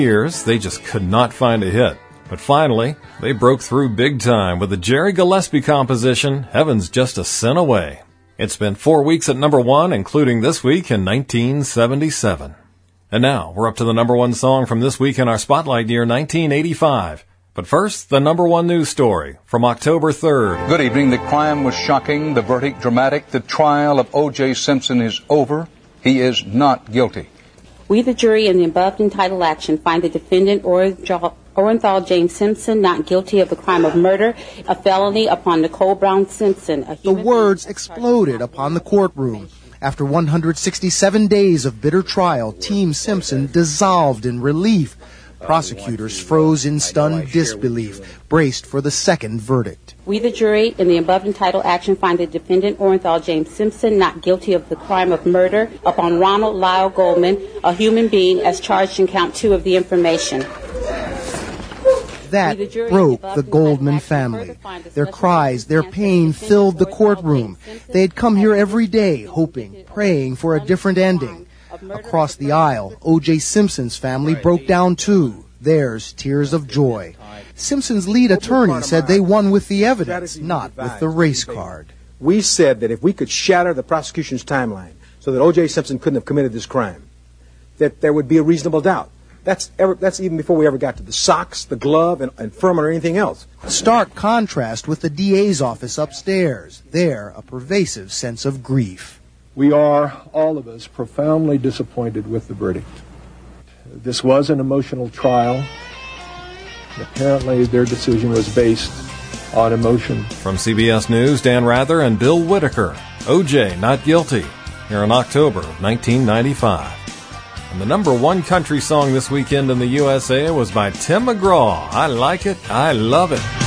years, they just could not find a hit. But finally, they broke through big time with the Jerry Gillespie composition, Heaven's Just a Sin Away. It's been 4 weeks at number one, including this week in 1977. And now, we're up to the number one song from this week in our Spotlight year, 1985. But first, the number one news story from October 3rd. Good evening. The crime was shocking, the verdict dramatic. The trial of O.J. Simpson is over. He is not guilty. We, the jury, in the above entitled action, find the defendant, Orenthal James Simpson, not guilty of the crime of murder, a felony upon Nicole Brown Simpson. The words exploded upon the courtroom. After 167 days of bitter trial, Team Simpson dissolved in relief. Prosecutors froze in stunned disbelief, braced for the second verdict. We, the jury, in the above entitled action, find the defendant, Orenthal James Simpson, not guilty of the crime of murder upon Ronald Lyle Goldman, a human being, as charged in count 2 of the information. That broke the Goldman family. Their cries, their pain filled the courtroom. They had come here every day, hoping, praying for a different ending. Across the aisle, O.J. Simpson's family broke down too. Theirs tears of joy. Simpson's lead attorney said they won with the evidence, not with the race card. We said that if we could shatter the prosecution's timeline so that O.J. Simpson couldn't have committed this crime, that there would be a reasonable doubt. That's even before we ever got to the socks, the glove, and Furman or anything else. Stark contrast with the DA's office upstairs. There, a pervasive sense of grief. We are, all of us, profoundly disappointed with the verdict. This was an emotional trial. Apparently, their decision was based on emotion. From CBS News, Dan Rather and Bill Whitaker. O.J. not guilty. Here in October of 1995. And the number one country song this weekend in the USA was by Tim McGraw. I like it. I love it.